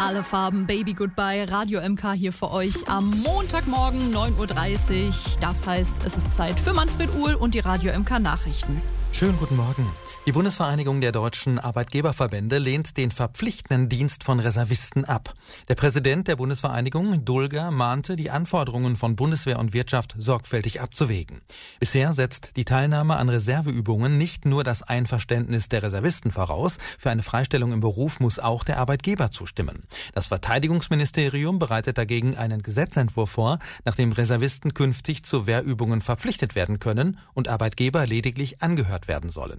Alle Farben, Baby Goodbye, Radio MK hier für euch am Montagmorgen 9.30 Uhr. Das heißt, es ist Zeit für Manfred Uhl und die Radio MK Nachrichten. Schönen guten Morgen. Die Bundesvereinigung der deutschen Arbeitgeberverbände lehnt den verpflichtenden Dienst von Reservisten ab. Der Präsident der Bundesvereinigung, Dulger, mahnte, die Anforderungen von Bundeswehr und Wirtschaft sorgfältig abzuwägen. Bisher setzt die Teilnahme an Reserveübungen nicht nur das Einverständnis der Reservisten voraus, für eine Freistellung im Beruf muss auch der Arbeitgeber zustimmen. Das Verteidigungsministerium bereitet dagegen einen Gesetzentwurf vor, nachdem Reservisten künftig zu Wehrübungen verpflichtet werden können und Arbeitgeber lediglich angehört werden sollen.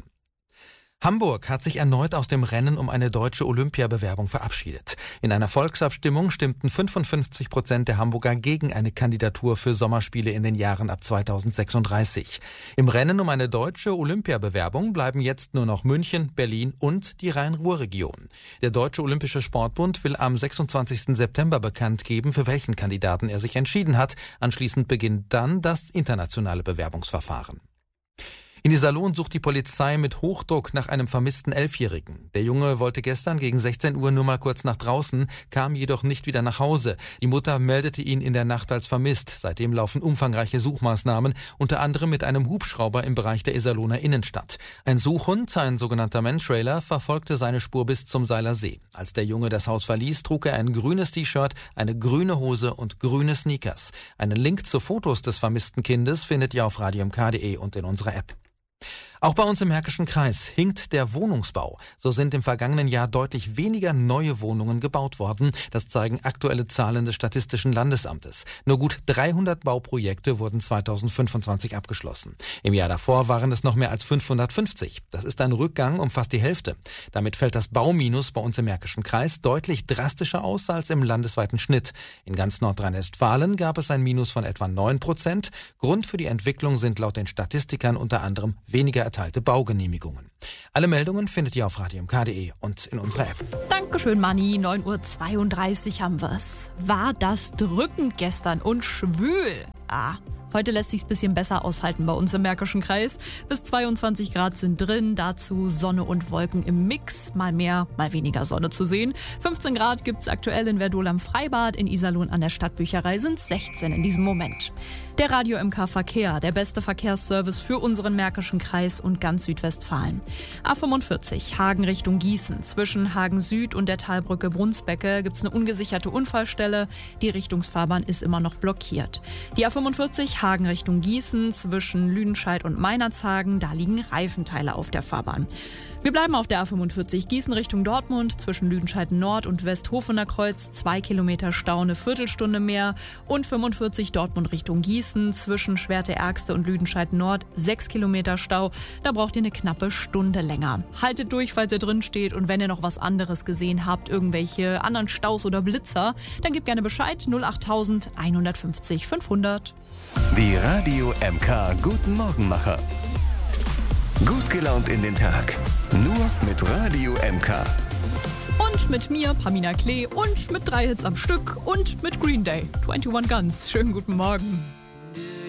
Hamburg hat sich erneut aus dem Rennen um eine deutsche Olympiabewerbung verabschiedet. In einer Volksabstimmung stimmten 55% der Hamburger gegen eine Kandidatur für Sommerspiele in den Jahren ab 2036. Im Rennen um eine deutsche Olympiabewerbung bleiben jetzt nur noch München, Berlin und die Rhein-Ruhr-Region. Der Deutsche Olympische Sportbund will am 26. September bekannt geben, für welchen Kandidaten er sich entschieden hat. Anschließend beginnt dann das internationale Bewerbungsverfahren. In Iserlohn sucht die Polizei mit Hochdruck nach einem vermissten 11-Jährigen. Der Junge wollte gestern gegen 16 Uhr nur mal kurz nach draußen, kam jedoch nicht wieder nach Hause. Die Mutter meldete ihn in der Nacht als vermisst. Seitdem laufen umfangreiche Suchmaßnahmen, unter anderem mit einem Hubschrauber im Bereich der Iserlohner Innenstadt. Ein Suchhund, ein sogenannter Mantrailer, verfolgte seine Spur bis zum Seiler See. Als der Junge das Haus verließ, trug er ein grünes T-Shirt, eine grüne Hose und grüne Sneakers. Einen Link zu Fotos des vermissten Kindes findet ihr auf radiomk.de und in unserer App. Auch bei uns im Märkischen Kreis hinkt der Wohnungsbau. So sind im vergangenen Jahr deutlich weniger neue Wohnungen gebaut worden. Das zeigen aktuelle Zahlen des Statistischen Landesamtes. Nur gut 300 Bauprojekte wurden 2025 abgeschlossen. Im Jahr davor waren es noch mehr als 550. Das ist ein Rückgang um fast die Hälfte. Damit fällt das Bauminus bei uns im Märkischen Kreis deutlich drastischer aus als im landesweiten Schnitt. In ganz Nordrhein-Westfalen gab es ein Minus von etwa 9%. Grund für die Entwicklung sind laut den Statistikern unter anderem weniger erteilte Baugenehmigungen. Alle Meldungen findet ihr auf radiomk.de und in unserer App. Dankeschön, Manni. 9.32 Uhr haben wir's. War das drückend gestern und schwül? Heute lässt sich's ein bisschen besser aushalten bei uns im Märkischen Kreis. Bis 22 Grad sind drin, dazu Sonne und Wolken im Mix. Mal mehr, mal weniger Sonne zu sehen. 15 Grad gibt's aktuell in Verdol am Freibad. In Iserlohn an der Stadtbücherei sind 16 in diesem Moment. Der Radio MK Verkehr, der beste Verkehrsservice für unseren Märkischen Kreis und ganz Südwestfalen. A45 Hagen Richtung Gießen. Zwischen Hagen Süd und der Talbrücke Brunsbecke gibt's eine ungesicherte Unfallstelle. Die Richtungsfahrbahn ist immer noch blockiert. Die A45 Hagen Richtung Gießen zwischen Lüdenscheid und Meinerzhagen, da liegen Reifenteile auf der Fahrbahn. Wir bleiben auf der A45 Gießen Richtung Dortmund zwischen Lüdenscheid Nord und Westhofener Kreuz 2 Kilometer Stau, eine Viertelstunde mehr, und 45 Dortmund Richtung Gießen zwischen Schwerte-Ergste und Lüdenscheid Nord 6 Kilometer Stau, da braucht ihr eine knappe Stunde länger. Haltet durch, falls ihr drin steht, und wenn ihr noch was anderes gesehen habt, irgendwelche anderen Staus oder Blitzer, dann gebt gerne Bescheid 08000 150 500. Die Radio MK Guten Morgenmacher. Gut gelaunt in den Tag. Nur mit Radio MK. Und mit mir, Pamina Klee, und mit 3 Hits am Stück und mit Green Day, 21 Guns. Schönen guten Morgen.